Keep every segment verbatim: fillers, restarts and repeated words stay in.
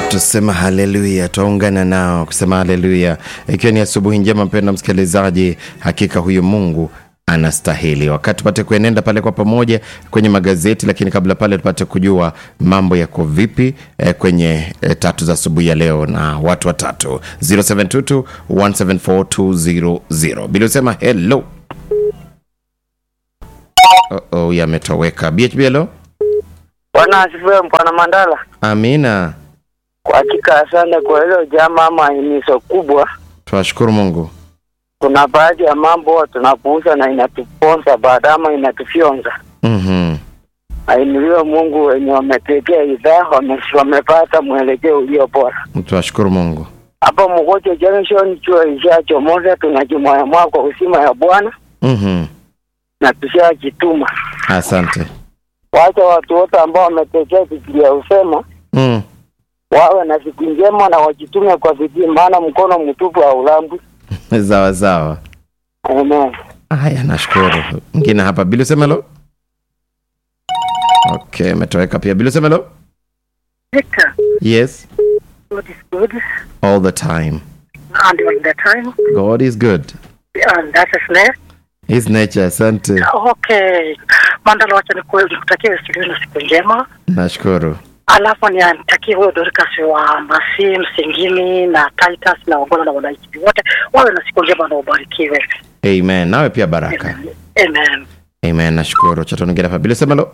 Tusema haleluya, tuungana nao kusema haleluya. Ikiwa ni asubuhi njema mpendwa msikilizaji, hakika huyu Mungu anastahili. Wakati tupate kuenenda pale kwa pamoja kwenye magazeti, lakini kabla pale tupate kujua mambo yako vipi eh, kwenye eh, tatu za asubuhi ya leo na watu watatu. zero seven two two one seven four two zero zero. Bila usema hello. Oh oh, yametoweka. B H B hello. Bwana asifiwe mpana Mandala. Amina. Kwa hakika asante kwa hilo jamaa ama himizo kubwa. Tunashukuru Mungu. Kuna baadhi ya mambo tunapuuza na inatuponza baadama inatufyonza. Mhm. Ainiwe Mungu wenye wametetea idhaa wamepata mwelekeo ulio bora. Tunashukuru Mungu. Hapa Mgocho Junction chuo ishacho moja tunajimoya mwako usima ya Bwana. Mhm. Na tushajituma. Asante. Wacha watu wote ambao wametetea Biblia usema Mm. wawe na siku njema na wajitume kwa bidii, maana mkono mtupu haulambwi. Sawa sawa. Amen. Haya, nashukuru. Mwingine hapa Bilo Semelo. Okay, metoweka pia Bilo Semelo. Victor, Yes, God is good, all the time. and all the time, God is good. and that is next. His nature, asante. Okay, Mandala, wacha nikuwe nikutakie studio na siku njema. Nashukuru. Alafu ni anitakie huyo Dorcas wa Masi, Msingini na Titus na Ogola na wanaikipi wote wawe na siku njema na ubarikiwe. Amen. Nawe pia baraka. Amen. Amen. Nashukuru. Chato ngine hapa Bilo Semelo.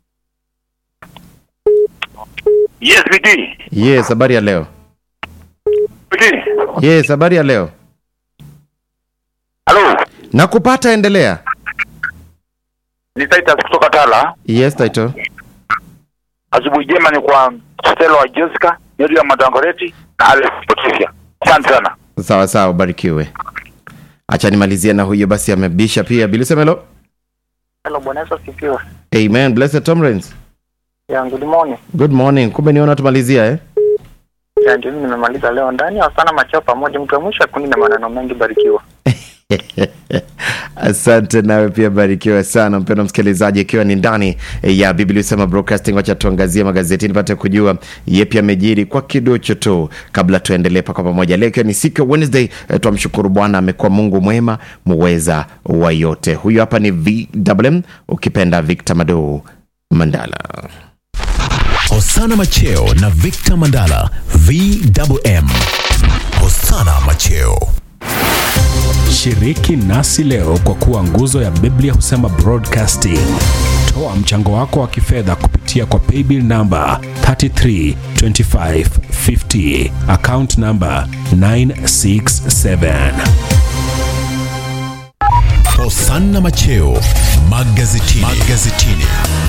Yes, Bidi. Yes, habari ya leo. Bidi. Yes, habari ya leo. Hello. Nakupata, endelea. Ni Titus kutoka Tala. Yes, Taito. Asubuhi njema ni kwa Stella wa Jessica, Nyeri ya Madangoreti na Alex Patricia. Asante sana. Sawa sawa, ubarikiwe. Acha nimalizie na huyo basi amebisha pia Bilo Semelo. Hello, Bwana Yesu asifiwe. Amen. Blessed Tom Rains. Yeah, good morning. Good morning. Kumbe niona tumalizia eh? Ya ndio mimi nimemaliza leo ndani ya sana machao pamoja mtu mwisho kundi na maneno mengi barikiwa. Asante, nawe pia barikiwa sana mpendwa msikilizaji, ikiwa ni ndani ya Biblia Usema Broadcasting. Wacha tuangazie magazeti nipate kujua yepi yamejiri kwa kidogo tu kabla tuendelee paka pamoja. Leo ikiwa ni siku ya Wednesday, tumshukuru Bwana, amekuwa Mungu mwema muweza wa yote. Huyu hapa ni V W M, ukipenda Victor Mado Mandala. Hosana Macheo na Victor Mandala. V W M. Hosana Macheo. Shiriki nasi leo kwa kuwa nguzo ya Biblia Husema Broadcasting. Toa mchango wako wa kifedha kupitia kwa paybill number three three two five five zero, account number nine six seven. Hosana Macheo magazetini. Magazetini.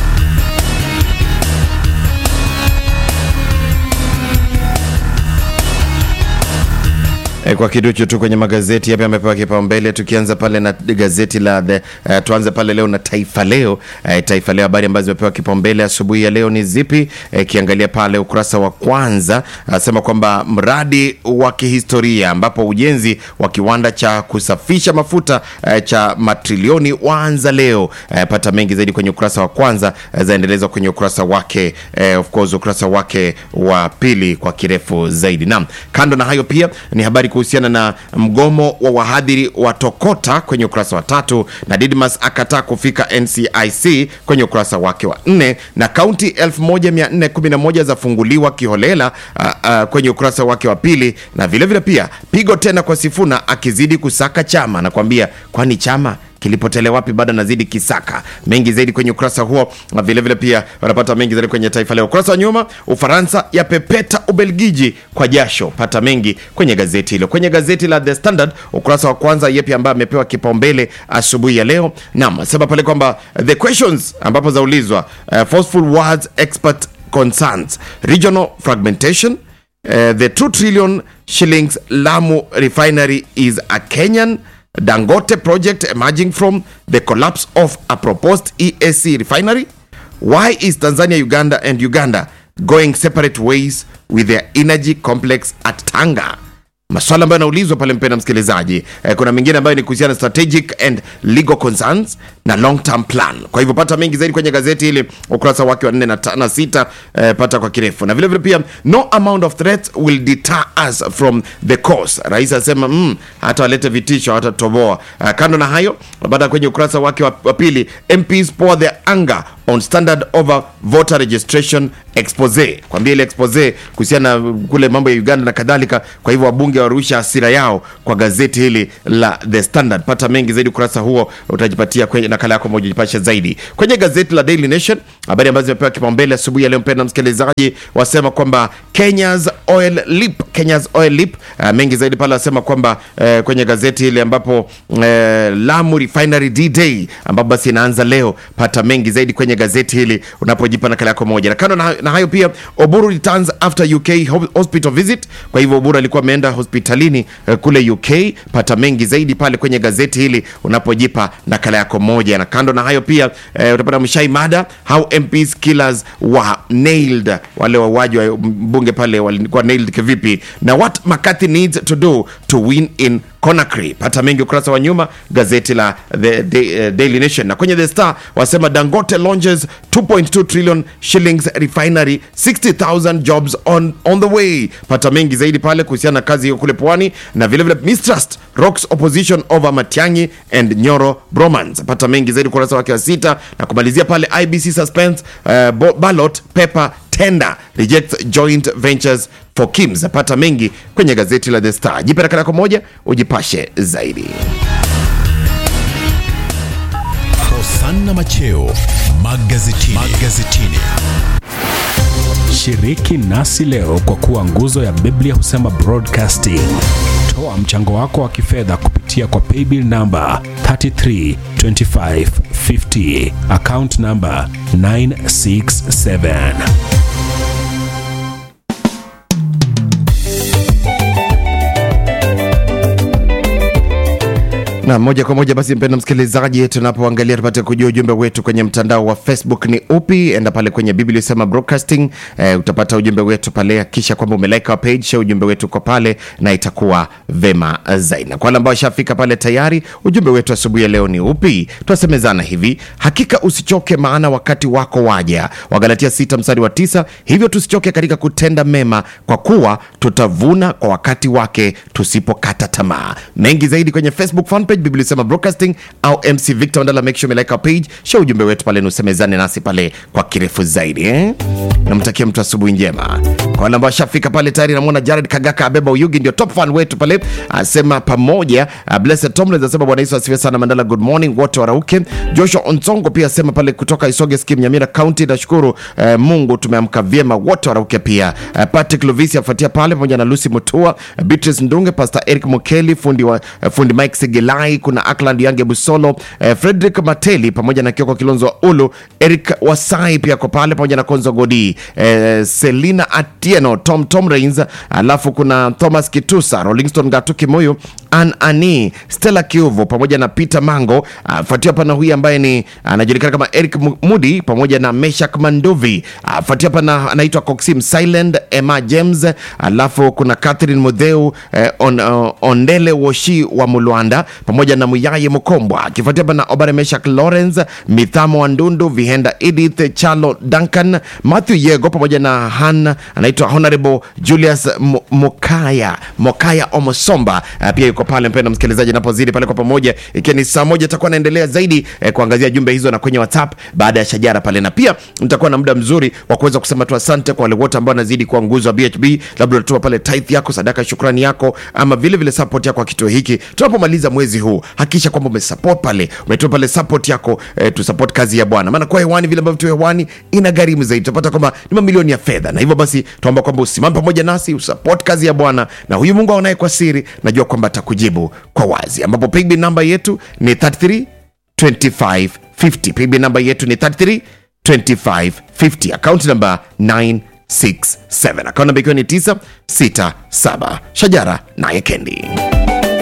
E, kwa kiduchu tu kwenye magazeti yapi amepewa kipaumbele, tukianza pale na gazeti la the, uh, tuanze pale leo na Taifa Leo. Uh, Taifa Leo, habari ambazo zimepewa kipaumbele asubuhi ya leo ni zipi? Uh, kiangalia pale ukurasa wa kwanza, asema uh, kwamba mradi wa kihistoria ambapo ujenzi wa kiwanda cha kusafisha mafuta uh, cha matrilioni waanza leo. Uh, pata mengi zaidi kwenye ukurasa wa kwanza, uh, zaendelezwa kwenye ukurasa wake uh, of course ukurasa wake wa pili kwa kirefu zaidi. Naam, kando na hayo pia ni habari kuhusiana na mgomo wa wahadhiri wa Tokota kwenye ukurasa wa tatu, na Didmas akataa kufika N C I C kwenye ukurasa wake wa nne, na kaunti elfu moja mia nne kumi na moja zafunguliwa kiholela uh, uh, kwenye ukurasa wake wa pili, na vile vile pia pigo tena kwa Sifuna akizidi kusaka chama, na kwambia kwani chama kilipotele wapi baada nazidi kisaka. Mengi zaidi kwenye ukurasa huo, na vile vile pia wanapata mengi zaidi kwenye Taifa Leo. Ukurasa wa nyuma, Ufaransa ya pepeta Ubelgiji kwa jasho. Pata mengi kwenye gazeti hilo. Kwenye gazeti la The Standard, ukurasa wa kwanza, yepi ambaye amepewa kipaumbele asubuhi ya leo. Naam, sema pale kwamba the questions ambapo zaulizwa, uh, forceful words expert concerns regional fragmentation, uh, the two trillion shillings Lamu refinery is a Kenyan Dangote project emerging from the collapse of a proposed E A C refinery. Why is Tanzania, Uganda and Uganda going separate ways with their energy complex at Tanga? maswala ambayo yanaulizwa pale, mpenda msikilizaji. Eh, kuna mengine ambayo ni kuhusiana na strategic and legal concerns na long term plan. Kwa hivyo pata mengi zaidi kwenye gazeti hili ukurasa wake wa nne na sita, eh, pata kwa kirefu. Na vile vile pia no amount of threats will deter us from the course. Rais asema mm, hata walete vitisho hata toboa. Uh, kando na hayo, baada kwenye ukurasa wake wa pili, M Ps pour their anger on standard over voter registration expose. Kwambia ile expose kuhusiana kule mambo ya Uganda na kadhalika. Kwa hivyo wabunge warusha hasira yao kwa gazeti hili la The Standard. Pata mengi zaidi ukurasa huo, utajipatia kwenye nakala yako moja jipashe zaidi. Kwenye gazeti la Daily Nation, habari ambazo zimepewa kipaumbele asubuhi ya leo, mpenda msikilizaji, wasema kwamba Kenya's oil leap, Kenya's oil leap. Uh, mengi zaidi pale wasema kwamba uh, kwenye gazeti hili ambapo uh, Lamu Refinery D-Day ambapo basi inaanza leo. Pata mengi zaidi kwenye gazeti hili unapojipa nakala yako moja. Na kando na, na hayo pia, Oburu returns after U K hospital visit. Kwa hivyo Oburu alikuwa ameenda hospitalini uh, kule U K. Pata mengi zaidi pale kwenye gazeti hili unapojipa nakala yako moja. Na kando na hayo pia uh, utapata Mshai mada how M Ps killers were nailed. Wale wauaji wa bunge pale walikuwa nailed kivipi, na what McCarthy needs to do to win in Conakry. Pata mengi ukurasa wa nyuma gazeti la the, the, uh, Daily Nation. Na kwenye The Star wasema Dangote launches two point two trillion shillings refinery, sixty thousand jobs on, on the way. Pata mengi zaidi pale kuhusiana na kazi hiyo kule pwani. Na vile vile mistrust rocks opposition over Matiang'i and Nyoro bromance. Pata mengi zaidi ukurasa wake wa sita. Na kumalizia pale I B C suspense uh, ballot paper tender rejects joint ventures for Kims. Pata mengi kwenye gazeti la The Star. Jipe nakala yako moja ujipashe zaidi. Hosanna Macheo magazetini. magazetini. Shiriki nasi leo kwa kuwa nguzo ya Biblia Husema Broadcasting. Toa mchango wako wa kifedha kupitia kwa paybill number thirty-three twenty-five fifty, account number nine six seven. Na moja kwa moja basi, mpenda msikilizaji, tunapoangalia tupate kujua ujumbe wetu kwenye mtandao wa Facebook ni upi. Enda pale kwenye Biblia Husema Broadcasting, eh, utapata ujumbe wetu pale, kisha kwamba umelike our page, share ujumbe wetu kwa pale na itakuwa vema zaidi. Na kwa wale ambao washafika pale tayari, ujumbe wetu asubuhi ya leo ni upi? Tunasemezana hivi: hakika usichoke, maana wakati wako waja. Wagalatia sita mstari wa tisa. Hivyo tusichoke katika kutenda mema, kwa kuwa tutavuna kwa wakati wake tusipokata tamaa. Mengi zaidi kwenye Facebook fan page Biblia Husema Broadcasting au M C Victor Mandala. Make sure you like our page, share ujumbe wetu pale, nusemezane nasi pale kwa kirefu zaidi, eh? Namtakia mtu asubuhi njema. Kwa wale ambao shafika pale tayari, namuona Jared Kagaka abeba Uyugi ndio top fan wetu pale, asema pamoja. Uh, Blessed Tomlins asema Bwana Yesu asifiwe sana Mandala, good morning wote warauke. Joshua Onsongo pia asema pale kutoka Isoge Skim Nyamira County, nashukuru uh, Mungu tumeamka vyema wote warauke pia. Uh, Patrick Lovisi afuatia pale pamoja na Lucy Mutua, uh, Beatrice Ndunge, Pastor Eric Mukeli, fundi wa uh, fundi Mike Segelai, kuna Ackland Yange Busolo, uh, Frederick Mateli pamoja na Kioko Kilonzo wa Ulu, Eric Wasai pia kwa pale pamoja na Konzo Godi, uh, Selina Atieno, Tom Tom Rains, alafu kuna Thomas Kitusa, Rollingston Gatuki Moyo, Ann Ani, Stella Kiuvu pamoja na Peter Mango, afuatia uh, pana huyu ambaye ni anajulikana uh, kama Eric Mudi pamoja na Meshak Mandovi, afuatia uh, pana anaitwa Coxim Silent, Emma James, alafu kuna Catherine Mudheu, uh, on, uh, Ondele Woshi wa Mulwanda pamoja na Muyaye Mukombwa, akifuatia pana Obare Meshak Lawrence, Mithamo Wandundu, Vihenda Edith, Charlo Duncan, Matthew Yego pamoja na Han anaitwa Honorable Julius M- Mokaya Mokaya Omosomba, uh, pia yuko pale mpenda msikilizaji, napozidi pale kwa pamoja, ikiwa ni saa moja takuwa naendelea zaidi eh, kuangazia jumbe hizo na kwenye WhatsApp baada ya shajara pale, na pia mtakuwa na muda mzuri wa kuweza kusema tu asante kwa wale wote ambao wanazidi kwa nguzo wa B H B, labda unatoa pale tithe yako, sadaka, shukrani yako, ama vile vile support yako kwa kituo hiki. Tunapomaliza mwezi huu, hakikisha kwamba umesupport pale, umetoa pale support yako, eh, tu support kazi ya Bwana, maana kwa hewani vile ambavyo tu hewani inagharimu zaidi, tutapata kwamba ni mamilioni ya fedha, na hivyo basi tuomba kwamba usimame pamoja nasi, usupport kazi ya Bwana, na huyu Mungu aonaye kwa siri najua kwamba atakujibu kwa wazi, ambapo paybill namba yetu ni thirty-three twenty-five fifty. Paybill namba yetu ni thirty-three twenty-five fifty, account number nine six seven, account namba ikiwa ni tisa sita saba. Shajara naye Kendi.